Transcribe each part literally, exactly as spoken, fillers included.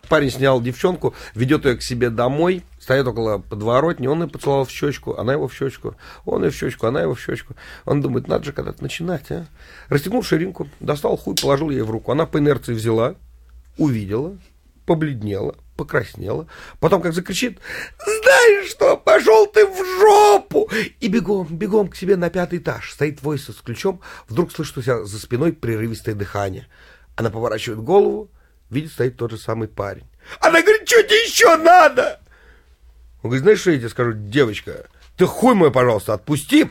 Парень снял девчонку, ведет ее к себе домой, стоит около подворотни, он ее поцеловал в щечку, она его в щечку, он ее в щечку, она его в щечку. Он думает, надо же когда-то начинать, а. Расстегнул ширинку, достал хуй, положил ей в руку. Она по инерции взяла, увидела, побледнела, покраснела, потом как закричит: знаешь что, пошел ты в жопу! И бегом, бегом к себе на пятый этаж. Стоит Войса с ключом, вдруг слышит у себя за спиной прерывистое дыхание. Она поворачивает голову, видит, стоит тот же самый парень. Она говорит, что тебе еще надо? Он говорит, знаешь, что я тебе скажу, девочка? Ты хуй мой, пожалуйста, отпусти.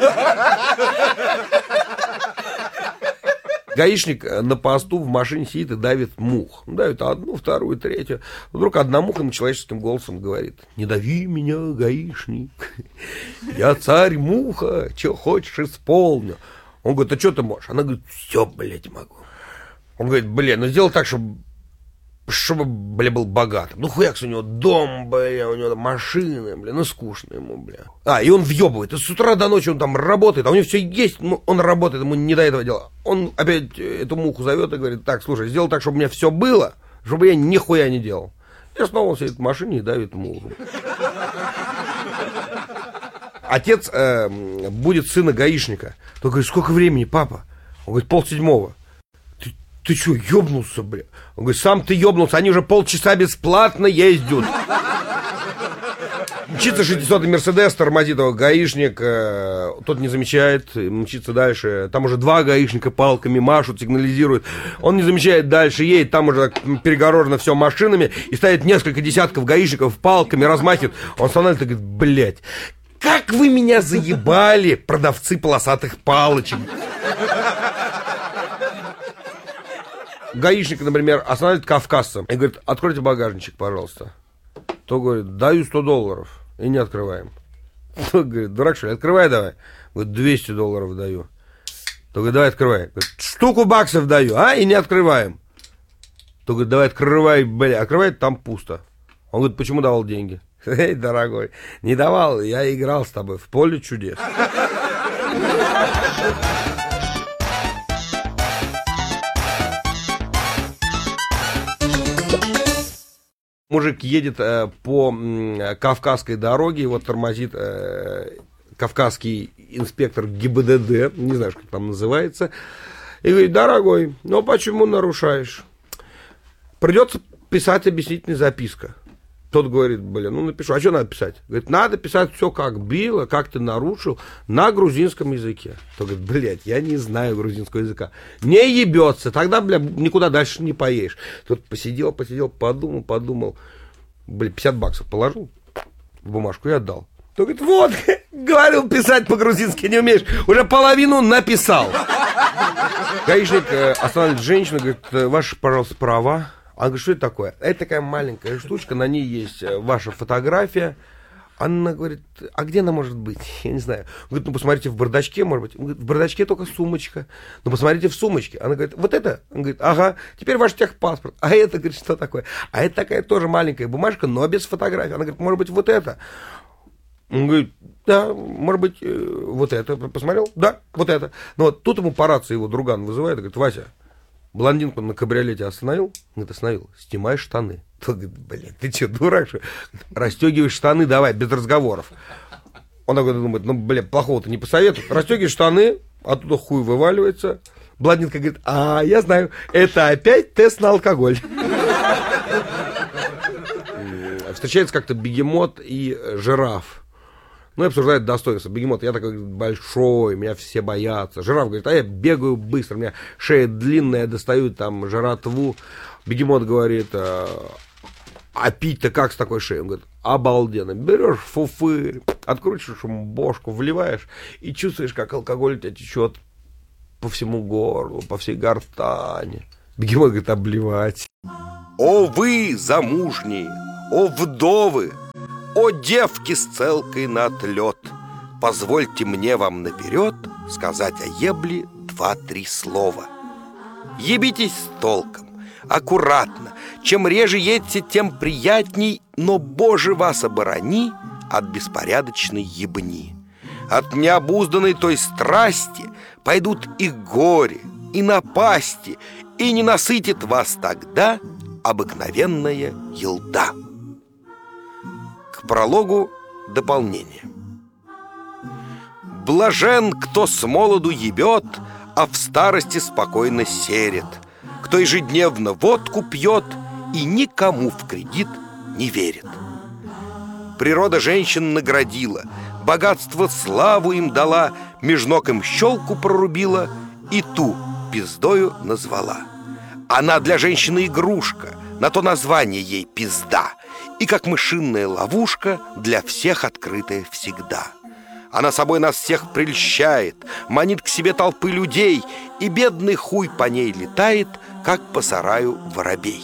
Гаишник на посту в машине сидит и давит мух. Давит одну, вторую, третью. Вдруг одна муха человеческим голосом говорит: не дави меня, гаишник. Я царь-муха, что хочешь исполню. Он говорит, а что ты можешь? Она говорит, все, блядь, могу. Он говорит, блин, ну сделай так, чтобы, чтобы, бля, был богатым. Ну хуякс, у него дом, бля, у него машины, бля, ну скучно ему, бля. А, и он въебывает, и с утра до ночи он там работает, а у него все есть, ну, он работает, ему не до этого дела. Он опять эту муху зовет и говорит, так, слушай, сделай так, чтобы у меня все было, чтобы я нихуя не делал. И снова он сидит в машине и давит муху. Отец э, будет сына гаишника. Тот говорит, сколько времени, папа? Он говорит, полседьмого. Ты, ты что, ёбнулся, бля? Он говорит, сам ты ёбнулся, они уже полчаса бесплатно ездят. Мчится шестисотый Мерседес, тормозит его гаишник, э, тот не замечает, мчится дальше. Там уже два гаишника палками машут, сигнализируют. Он не замечает, дальше едет, там уже перегорожено все машинами, и стоит несколько десятков гаишников палками, размахивают. Он становится и говорит, блядь, как вы меня заебали, продавцы полосатых палочек. Гаишник, например, останавливает кавказца и говорит, откройте багажничек, пожалуйста. То говорит, даю сто долларов. И не открываем. То говорит, дурак что ли, открывай давай. Говорит, двести долларов даю. То говорит, давай открывай. Говорит, штуку баксов даю, а, и не открываем. То говорит, давай открывай, бля, открывает, там пусто. Он говорит, почему давал деньги? Эй, дорогой, не давал, я играл с тобой в поле чудес. Мужик едет э, по э, Кавказской дороге, его тормозит э, кавказский инспектор ГИБДД, не знаю, как там называется, и говорит, дорогой, ну почему нарушаешь? Придется писать объяснительная записка. Тот говорит, блин, ну напишу, а что надо писать? Говорит, надо писать все как было, как ты нарушил, на грузинском языке. Тот говорит, блядь, я не знаю грузинского языка. Не ебется, тогда, бля, никуда дальше не поедешь. Тот посидел, посидел, подумал, подумал, бля, пятьдесят баксов положил в бумажку и отдал. Тот говорит, вот, говорил, писать по-грузински не умеешь, уже половину написал. Гаишник э, останавливает женщину, говорит, ваши, пожалуйста, права. Она говорит, что это такое? Это такая маленькая штучка, на ней есть ваша фотография. Она говорит, а где она может быть? Я не знаю. Говорит, ну посмотрите в бардачке, может быть. Он говорит, в бардачке только сумочка. Ну посмотрите в сумочке. Она говорит, вот это? Он говорит, ага, теперь ваш техпаспорт. А это, говорит, что такое? А это такая тоже маленькая бумажка, но без фотографии. Она говорит, может быть, вот это? Он говорит, да, может быть, вот это. Посмотрел? Да, вот это. Но вот тут ему по рации его друган вызывает и говорит, Вася, блондинку на кабриолете остановил? Говорит, остановил. Снимай штаны. Тот говорит, блин, ты что, дурак, что? Расстегиваешь штаны, давай, без разговоров. Он такой думает, ну, блин, плохого-то не посоветую. Расстегиваешь штаны, оттуда хуй вываливается. Блондинка говорит, а, я знаю, это опять тест на алкоголь. Встречается как-то бегемот и жираф. Ну, и обсуждают достоинства. Бегемот, я такой большой, меня все боятся. Жираф говорит, а я бегаю быстро, у меня шея длинная, достаю там жратву. Бегемот говорит, а пить-то как с такой шеей? Он говорит, обалденно. Берешь фуфырь, откручиваешь ему бошку, вливаешь и чувствуешь, как алкоголь у тебя течет по всему горлу, по всей гортани. Бегемот говорит, обливать. О вы, замужние, о вдовы, о девки с целкой на отлет, позвольте мне вам наперед сказать о ебле два-три слова. Ебитесь с толком, аккуратно. Чем реже едьте, тем приятней, но, Боже, вас оборони от беспорядочной ебни. От необузданной той страсти пойдут и горе, и напасти, и не насытит вас тогда обыкновенная елда. К прологу дополнение. Блажен, кто с молоду ебет, а в старости спокойно серет, кто ежедневно водку пьет и никому в кредит не верит. Природа женщин наградила, богатство славу им дала, меж ног им щелку прорубила и ту пиздою назвала. Она для женщины игрушка, на то название ей пизда, и как мышиная ловушка для всех открытая всегда. Она собой нас всех прельщает, манит к себе толпы людей, и бедный хуй по ней летает, как по сараю воробей.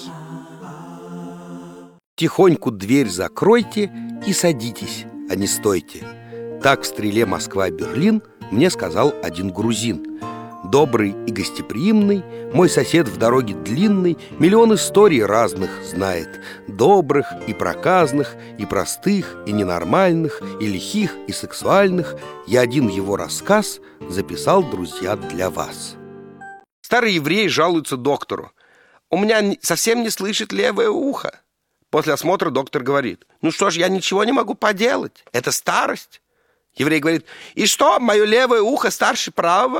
Тихоньку дверь закройте и садитесь, а не стойте. Так в стреле Москва-Берлин мне сказал один грузин. Добрый и гостеприимный, мой сосед в дороге длинной миллион историй разных знает. Добрых и проказных, и простых, и ненормальных, и лихих, и сексуальных. Я один его рассказ записал, друзья, для вас. Старый еврей жалуется доктору: у меня совсем не слышит левое ухо. После осмотра доктор говорит: ну что ж, я ничего не могу поделать, это старость. Еврей говорит: и что, мое левое ухо старше правого?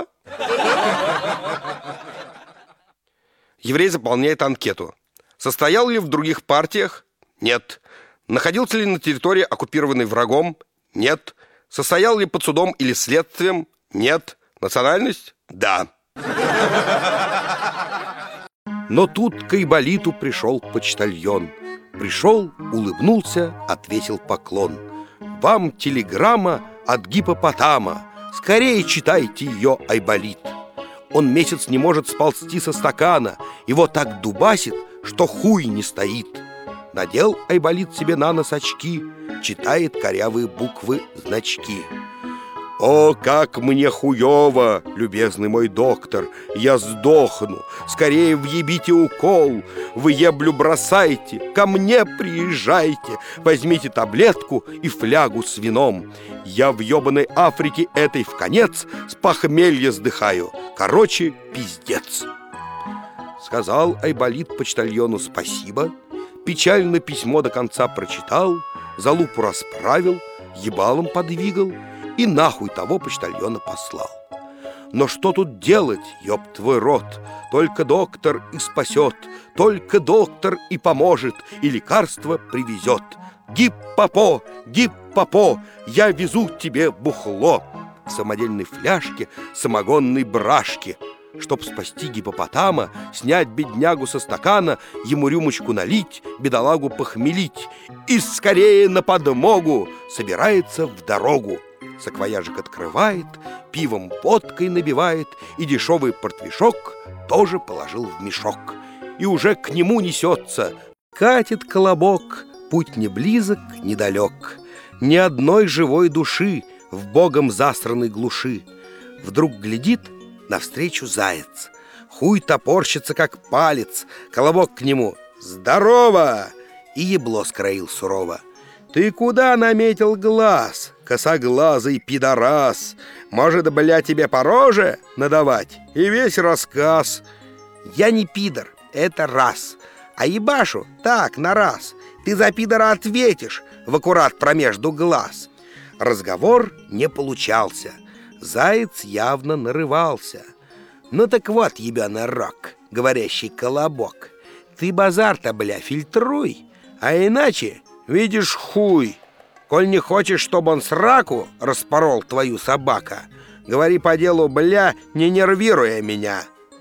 Еврей заполняет анкету. Состоял ли в других партиях? Нет. Находился ли на территории, оккупированной врагом? Нет. Состоял ли под судом или следствием? Нет. Национальность? Да. Но тут к Айболиту пришел почтальон. Пришел, улыбнулся, отвесил поклон. Вам телеграмма от гиппопотама. Скорее читайте ее, Айболит. Он месяц не может сползти со стакана, его так дубасит, что хуй не стоит. Надел Айболит себе на нос очки, читает корявые буквы значки. О, как мне хуёво, любезный мой доктор, я сдохну. Скорее въебите укол, вы еблю бросайте, ко мне приезжайте. Возьмите таблетку и флягу с вином. Я в ёбаной Африке этой вконец с похмелья сдыхаю. Короче, пиздец. Сказал Айболит почтальону спасибо, печально письмо до конца прочитал, залупу расправил, ебалом подвигал и нахуй того почтальона послал. Но что тут делать, ёб твой рот? Только доктор и спасет, только доктор и поможет, и лекарство привезет. Гиппопо, гиппопо, я везу тебе бухло в самодельной фляжке самогонной брашки. Чтоб спасти гиппопотама, снять беднягу со стакана, ему рюмочку налить, бедолагу похмелить. И скорее на подмогу собирается в дорогу. Саквояжик открывает, пивом водкой набивает, и дешевый портвишок тоже положил в мешок. И уже к нему несется, катит колобок, путь не близок, не далек. Ни одной живой души в богом засранной глуши. Вдруг глядит навстречу заяц, хуй топорщится, как палец, колобок к нему: «Здорово!» И ебло скроил сурово. «Ты куда наметил глаз, косоглазый пидорас? Может, бля, тебе по роже надавать?» И весь рассказ. «Я не пидор, это раз, а ебашу так, на раз. Ты за пидора ответишь в аккурат промежду глаз». Разговор не получался, заяц явно нарывался. «Ну так вот, ебаный рок, говорящий колобок, ты базар-то, бля, фильтруй, а иначе видишь хуй. Коль не хочешь, чтобы он сраку распорол твою собака, говори по делу, бля, не нервируя меня».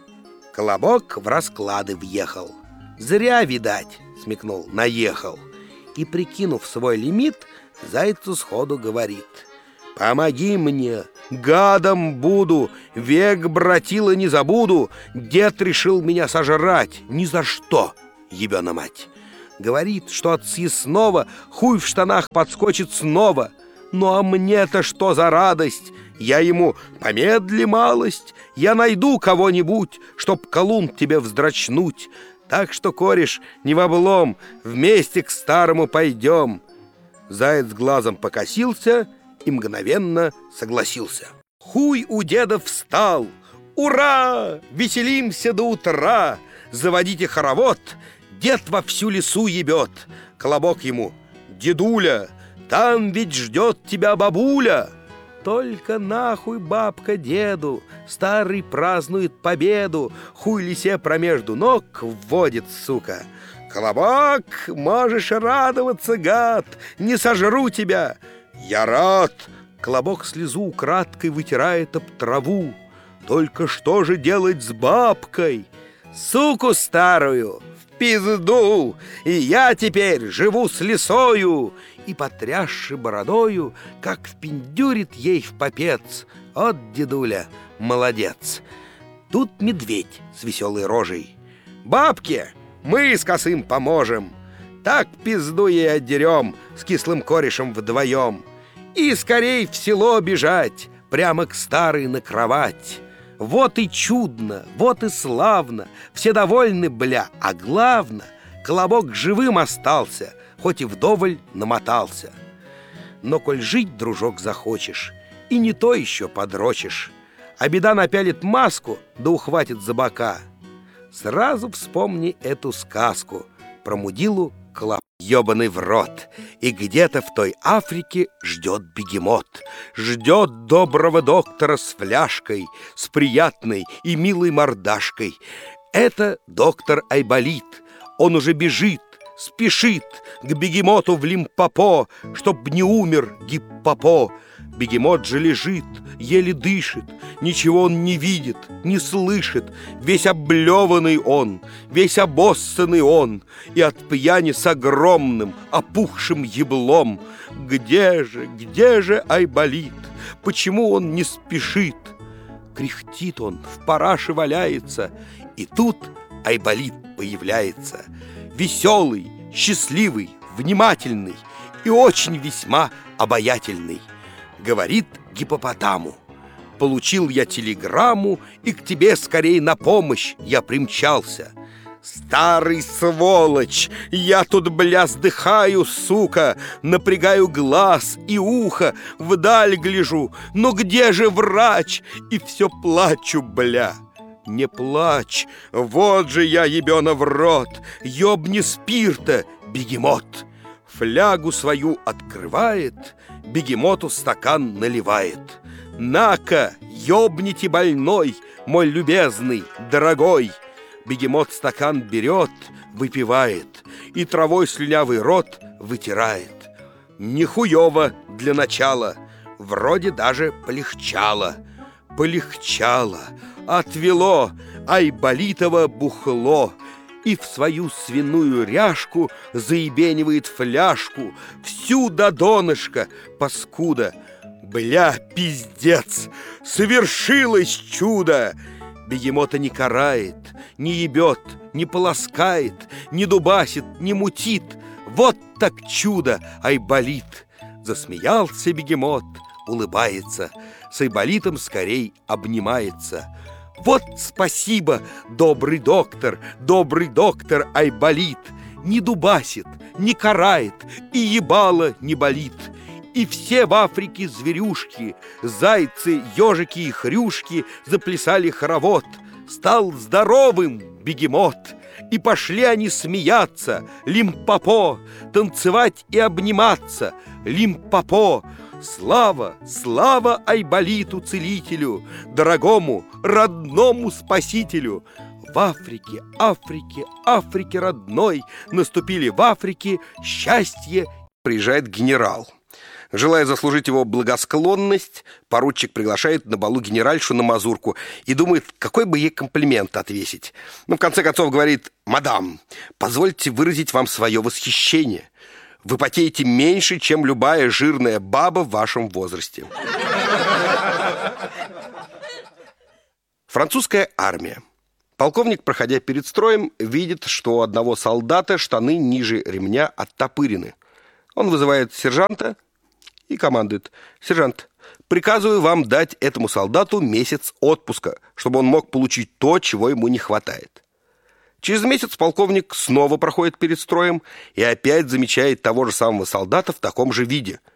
Колобок в расклады въехал. «Зря, видать, — смекнул, — наехал». И, прикинув свой лимит, зайцу сходу говорит: «Помоги мне, гадом буду, век братила не забуду. Дед решил меня сожрать, ни за что, ебена мать». Говорит, что от съестного хуй в штанах подскочит снова. Ну а мне-то что за радость? Я ему: «Помедли малость, я найду кого-нибудь, чтоб колун тебе вздрачнуть. Так что, кореш, не в облом, вместе к старому пойдем». Заяц глазом покосился и мгновенно согласился. Хуй у деда встал. «Ура! Веселимся до утра! Заводите хоровод! Дед во всю лесу ебет. Колобок ему: дедуля, там ведь ждет тебя бабуля. Только нахуй бабка деду, старый празднует победу, хуй лисе промежду ног вводит, сука. Колобок, можешь радоваться, гад, не сожру тебя. Я рад. Колобок слезу украдкой вытирает об траву. Только что же делать с бабкой? Суку старую в пизду, и я теперь живу с лисою. И, потрясши бородою, как впендюрит ей в попец: от, дедуля, молодец. Тут медведь с веселой рожей: бабке мы с косым поможем, так пизду ей отдерем с кислым корешем вдвоем. И скорей в село бежать, прямо к старой на кровать. Вот и чудно, вот и славно, все довольны, бля, а главно, Колобок живым остался, хоть и вдоволь намотался. Но коль жить, дружок, захочешь, и не то еще подрочишь, а беда напялит маску, да ухватит за бока, сразу вспомни эту сказку про мудилу Колобка. Ёбаный в рот. И где-то в той Африке ждет бегемот. Ждет доброго доктора с фляжкой, с приятной и милой мордашкой. Это доктор Айболит. Он уже бежит, спешит к бегемоту в Лимпопо, чтоб не умер Гиппопо. Бегемот же лежит, еле дышит, ничего он не видит, не слышит. Весь облеванный он, весь обоссанный он, и от пьяни с огромным опухшим еблом. Где же, где же Айболит? Почему он не спешит? Кряхтит он, в параше валяется, и тут Айболит появляется. Веселый, счастливый, внимательный и очень весьма обаятельный. Говорит гиппопотаму: получил я телеграмму, и к тебе скорей на помощь я примчался. Старый сволочь, я тут, бля, вздыхаю, сука, напрягаю глаз и ухо, вдаль гляжу, но где же врач? И все плачу, бля. Не плачь, вот же я, ебена в рот, ёбни спирта, бегемот. Флягу свою открывает, бегемоту стакан наливает. На-ка, ёбните больной, мой любезный, дорогой. Бегемот стакан берет, выпивает, и травой слюнявый рот вытирает. Нихуёво для начала, вроде даже полегчало. Полегчало, отвело Айболитово бухло. И в свою свиную ряжку заебенивает фляжку всю до донышка, паскуда. Бля, пиздец, совершилось чудо! Бегемота не карает, не ебет, не полоскает, не дубасит, не мутит. Вот так чудо, Айболит! Засмеялся бегемот, улыбается, с Айболитом скорей обнимается. Вот спасибо, добрый доктор, добрый доктор Айболит. Не дубасит, не карает, и ебало не болит. И все в Африке зверюшки, зайцы, ежики и хрюшки заплясали хоровод. Стал здоровым бегемот, и пошли они смеяться, Лимпопо, танцевать и обниматься, Лимпопо. Слава, слава Айболиту-целителю, дорогому, родному спасителю. В Африке, Африке, Африке родной наступили в Африке счастье. Приезжает генерал. Желая заслужить его благосклонность, поручик приглашает на балу генеральшу на мазурку и думает, какой бы ей комплимент отвесить. Ну, в конце концов, говорит: «Мадам, позвольте выразить вам свое восхищение. Вы потеете меньше, чем любая жирная баба в вашем возрасте». Французская армия. Полковник, проходя перед строем, видит, что у одного солдата штаны ниже ремня оттопырены. Он вызывает сержанта и командует: «Сержант, приказываю вам дать этому солдату месяц отпуска, чтобы он мог получить то, чего ему не хватает». Через месяц полковник снова проходит перед строем и опять замечает того же самого солдата в таком же виде.